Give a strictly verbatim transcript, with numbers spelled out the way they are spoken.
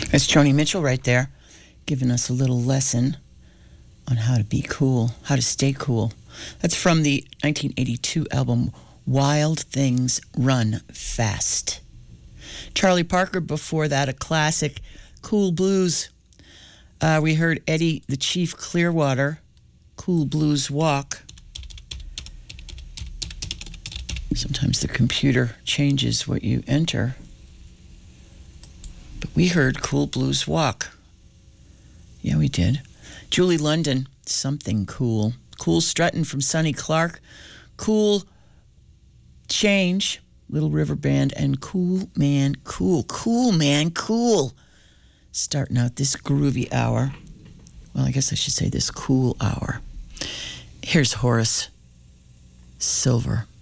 That's Joni Mitchell right there, giving us a little lesson on how to be cool, how to stay cool. That's from the nineteen eighty-two album Wild Things Run Fast. Charlie Parker before that, a classic, Cool Blues. Uh, we heard Eddie the Chief Clearwater, Cool Blues Walk. Sometimes the computer changes what you enter. But we heard Cool Blues Walk. Yeah, we did. Julie London, Something Cool. Cool Struttin' from Sonny Clark. Cool Change, Little River Band, and Cool Man Cool. Cool Man Cool. Starting out this groovy hour. Well, I guess I should say this cool hour. Here's Horace Silver.